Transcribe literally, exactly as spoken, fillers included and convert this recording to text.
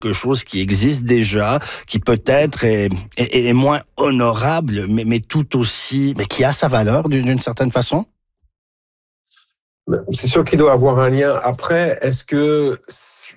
quelque chose qui existe déjà, qui peut-être est, est, est moins honorable, mais, mais tout aussi, mais qui a sa valeur d'une, d'une certaine façon? C'est sûr qu'il doit avoir un lien. Après, est-ce que